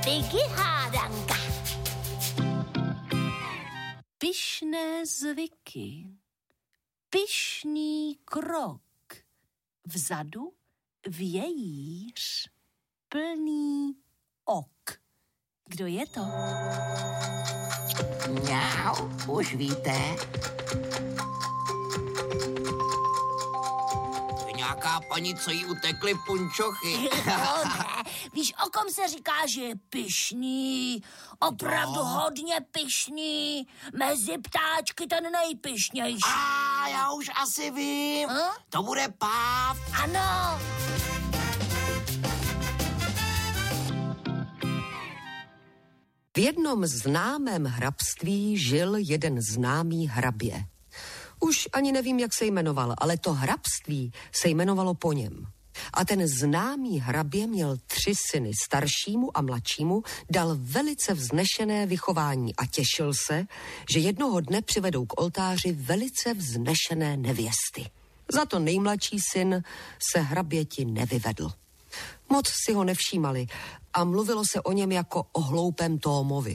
Piggy hádanka. Pyšné zvyky, pyšný krok, vzadu vějíř, plný ok. Kdo je to? Mňau, už víte. Nějaká paní, co jí utekly punčochy. No ne, víš, o kom se říká, že je pyšný, opravdu hodně pyšný, mezi ptáčky ten nejpyšnější. A já už asi vím, to bude Páv. Ano. V jednom známém hrabství žil jeden známý hrabě. Už ani nevím, jak se jmenoval, ale to hrabství se jmenovalo po něm. A ten známý hrabě měl 3 syny, staršímu a mladšímu dal velice vznešené vychování a těšil se, že jednoho dne přivedou k oltáři velice vznešené nevěsty. Za to nejmladší syn se hraběti nevyvedl. Moc si ho nevšímali a mluvilo se o něm jako o hloupém Tómovi.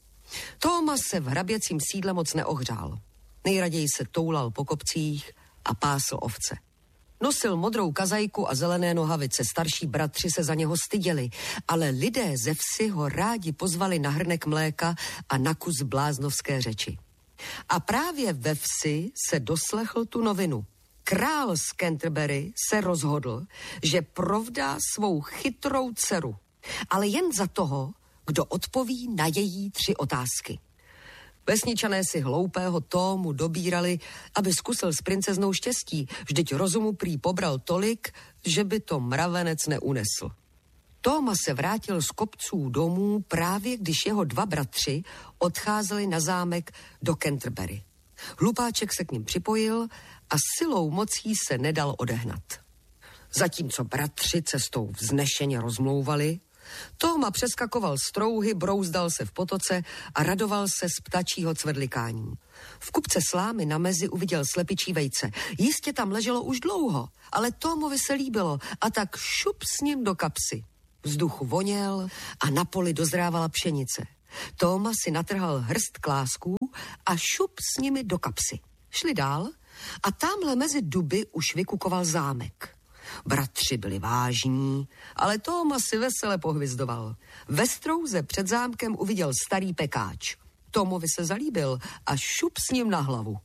Tóma se v hraběcím sídle moc neohřál. Nejraději se toulal po kopcích a pásl ovce. Nosil modrou kazajku a zelené nohavice, starší bratři se za něho styděli, ale lidé ze vsi ho rádi pozvali na hrnek mléka a na kus bláznovské řeči. A právě ve vsi se doslechl tu novinu. Král z Canterbury se rozhodl, že provdá svou chytrou dceru, ale jen za toho, kdo odpoví na její 3 otázky. Vesničané si hloupého Tómu dobírali, aby zkusil s princeznou štěstí, vždyť rozumu prý pobral tolik, že by to mravenec neunesl. Tóma se vrátil z kopců domů právě, když jeho 2 bratři odcházeli na zámek do Canterbury. Hlupáček se k ním připojil a silou mocí se nedal odehnat. Zatímco bratři cestou vznešeně rozmlouvali, Tóma přeskakoval strouhy, brouzdal se v potoce a radoval se z ptačího cvedlikání. V kupce slámy na mezi uviděl slepičí vejce. Jistě tam leželo už dlouho, ale Tómovi se líbilo a tak šup s ním do kapsy. Vzduch voněl a na poli dozrávala pšenice. Tóma si natrhal hrst klásků a šup s nimi do kapsy. Šli dál a tamhle mezi duby už vykukoval zámek. Bratři byli vážní, ale Tóma si vesele pohvizdoval. Ve strouze před zámkem uviděl starý pekáč. Tómovi se zalíbil a šup s ním na hlavu.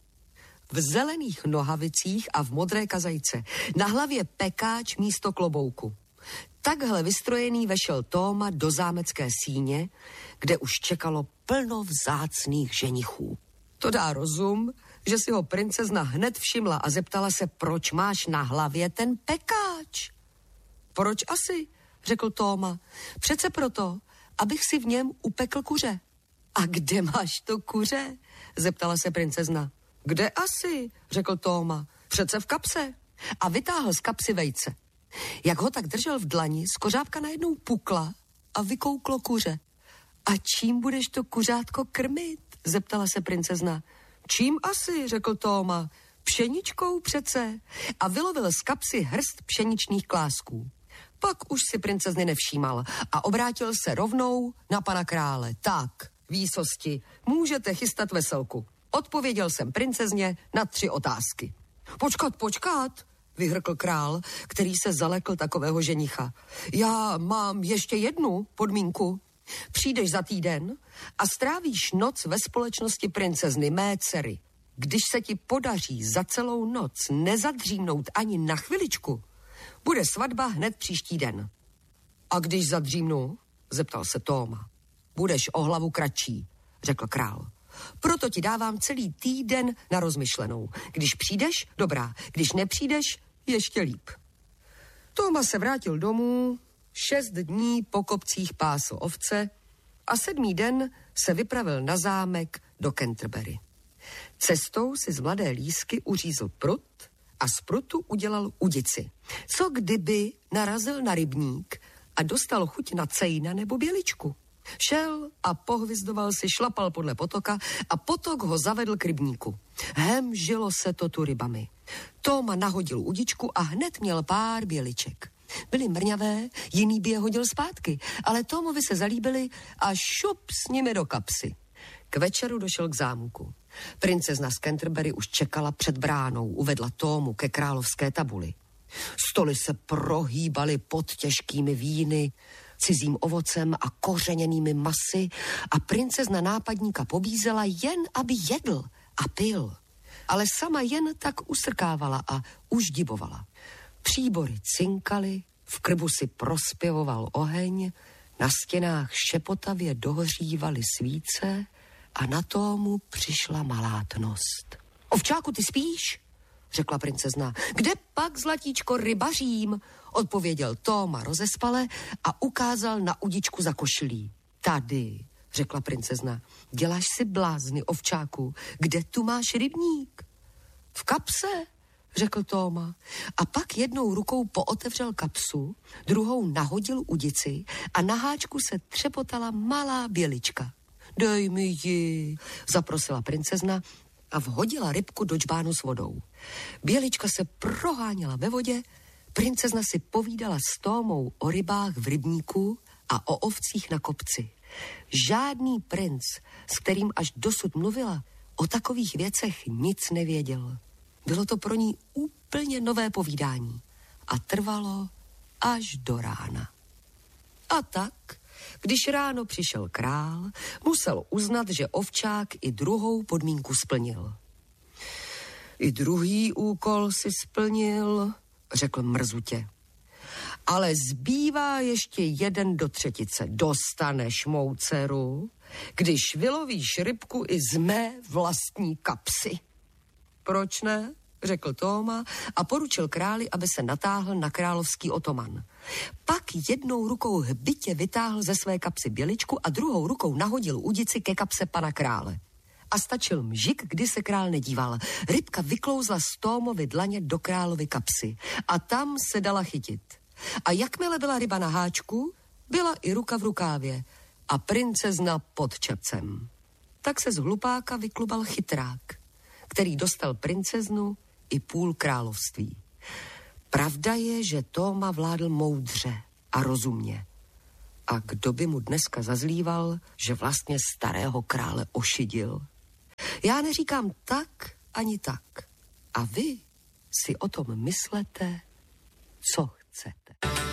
V zelených nohavicích a v modré kazajce. Na hlavě pekáč místo klobouku. Takhle vystrojený vešel Tóma do zámecké síně, kde už čekalo plno vzácných ženichů. To dá rozum, že si ho princezna hned všimla a zeptala se, proč máš na hlavě ten pekáč. Proč asi, řekl Tóma. Přece proto, abych si v něm upekl kuře. A kde máš to kuře? Zeptala se princezna. Kde asi, řekl Tóma. Přece v kapse. A vytáhl z kapsy vejce. Jak ho tak držel v dlani, z kořápka najednou pukla a vykouklo kuře. A čím budeš to kuřátko krmit? Zeptala se princezna. Čím asi, řekl Tóma. Pšeničkou přece. A vylovil z kapsy hrst pšeničných klásků. Pak už si princezny nevšímal a obrátil se rovnou na pana krále. Tak, výsosti, můžete chystat veselku. Odpověděl jsem princezně na 3 otázky. Počkat, vyhrkl král, který se zalekl takového ženicha. Já mám ještě jednu podmínku. Přijdeš za týden a strávíš noc ve společnosti princezny, mé dcery. Když se ti podaří za celou noc nezadřímnout ani na chviličku, bude svatba hned příští den. A když zadřímnu, zeptal se Tóma. Budeš o hlavu kratší, řekl král. Proto ti dávám celý týden na rozmyšlenou. Když přijdeš, dobrá, když nepřijdeš, ještě líp. Tóma se vrátil domů, 6 dní po kopcích pásl ovce a 7. den se vypravil na zámek do Canterbury. Cestou si z mladé lísky uřízl prut a z prutu udělal udici. Co kdyby narazil na rybník a dostal chuť na cejna nebo běličku? Šel a pohvizdoval si, šlapal podle potoka a potok ho zavedl k rybníku. Hemžilo se to tu rybami. Tóma nahodil udičku a hned měl pár běliček. Byly mrňavé, jiný by je hodil zpátky, ale Tomovi se zalíbily a šup s nimi do kapsy. K večeru došel k zámku. Princezna z Canterbury už čekala před bránou, uvedla Tomu ke královské tabuli. Stoly se prohýbaly pod těžkými víny, cizím ovocem a kořeněnými masy a princezna nápadníka pobízela jen, aby jedl a pil. Ale sama jen tak usrkávala a uždibovala. Příbory cinkaly, v krbu si prospěvoval oheň, na stěnách šepotavě dohořívaly svíce a na Tomu přišla malátnost. Ovčáku, ty spíš? Řekla princezna. Kde pak, zlatíčko, rybařím? Odpověděl Toma rozespale a ukázal na udičku za košilí. Tady, řekla princezna. Děláš si blázny, ovčáku. Kde tu máš rybník? V kapse, řekl Toma. A pak jednou rukou pootevřel kapsu, druhou nahodil udici a na háčku se třepotala malá bělička. Dej mi ji, zaprosila princezna a vhodila rybku do džbánu s vodou. Bělička se proháněla ve vodě, princezna si povídala s Tomou o rybách v rybníku a o ovcích na kopci. Žádný princ, s kterým až dosud mluvila, o takových věcech nic nevěděl. Bylo to pro ní úplně nové povídání a trvalo až do rána. A tak, když ráno přišel král, musel uznat, že ovčák i druhou podmínku splnil. I druhý úkol si splnil, řekl mrzutě. Ale zbývá ještě jeden do třetice. Dostaneš, mou dceru, když vylovíš rybku i z mé vlastní kapsy. Proč ne? Řekl Toma a poručil králi, aby se natáhl na královský otoman. Pak jednou rukou hbitě vytáhl ze své kapsy běličku a druhou rukou nahodil udici ke kapse pana krále. A stačil mžik, kdy se král nedíval. Rybka vyklouzla z Tomovy dlaně do královy kapsy a tam se dala chytit. A jakmile byla ryba na háčku, byla i ruka v rukávě a princezna pod čepcem. Tak se z hlupáka vyklubal chytrák, který dostal princeznu i půl království. Pravda je, že Toma vládl moudře a rozumně. A kdo by mu dneska zazlíval, že vlastně starého krále ošidil? Já neříkám tak ani tak. A vy si o tom myslete, co chcete.